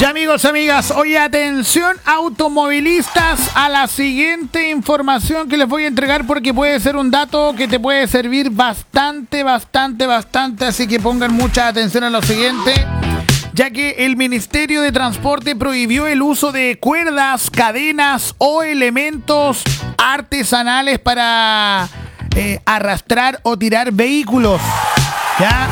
Ya amigos, amigas, oye, atención automovilistas a la siguiente información que les voy a entregar porque puede ser un dato que te puede servir bastante, así que pongan mucha atención a lo siguiente, ya que el Ministerio de Transporte prohibió el uso de cuerdas, cadenas o elementos artesanales para arrastrar o tirar vehículos, ¿ya?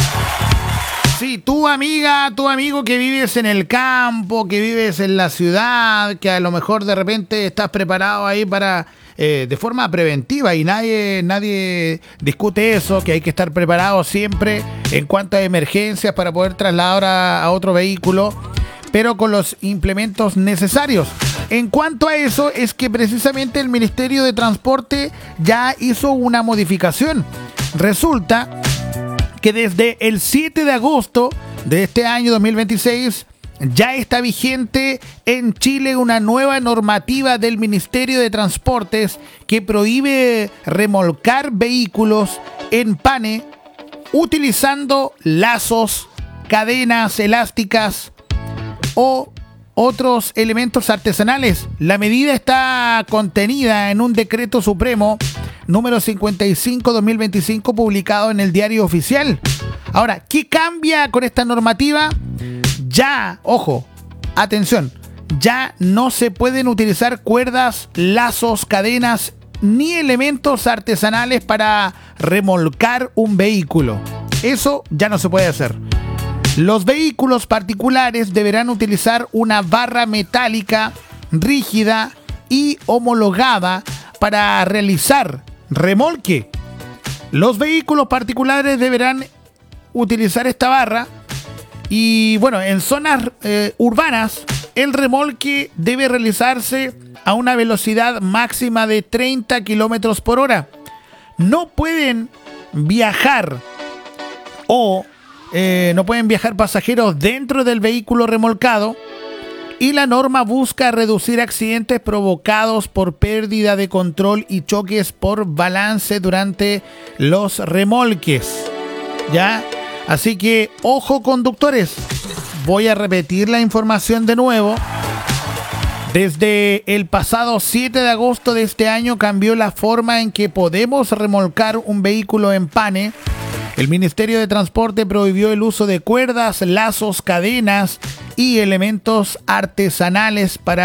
Sí, tu amiga, tu amigo que vives en el campo, que vives en la ciudad, que a lo mejor de repente estás preparado ahí para de forma preventiva y nadie discute eso, que hay que estar preparado siempre en cuanto a emergencias para poder trasladar a otro vehículo, pero con los implementos necesarios. En cuanto a eso, es que precisamente el Ministerio de Transporte ya hizo una modificación. Resulta que desde el 7 de agosto de este año 2026 ya está vigente en Chile una nueva normativa del Ministerio de Transportes que prohíbe remolcar vehículos en pane utilizando lazos, cadenas elásticas o otros elementos artesanales. La medida está contenida en un decreto supremo número 55/2025 publicado en el Diario Oficial. Ahora, ¿qué cambia con esta normativa? Ya, ojo, atención, ya no se pueden utilizar cuerdas, lazos, cadenas ni elementos artesanales para remolcar un vehículo. Eso ya no se puede hacer. Los vehículos particulares deberán utilizar una barra metálica rígida y homologada para realizar remolque. Los vehículos particulares deberán utilizar esta barra y bueno, en zonas urbanas el remolque debe realizarse a una velocidad máxima de 30 kilómetros por hora. No pueden viajar no pueden viajar pasajeros dentro del vehículo remolcado y la norma busca reducir accidentes provocados por pérdida de control y choques por balance durante los remolques. ¿Ya? Así que, ojo conductores, voy a repetir la información de nuevo. Desde el pasado 7 de agosto de este año cambió la forma en que podemos remolcar un vehículo en pane. El Ministerio de Transporte prohibió el uso de cuerdas, lazos, cadenas y elementos artesanales para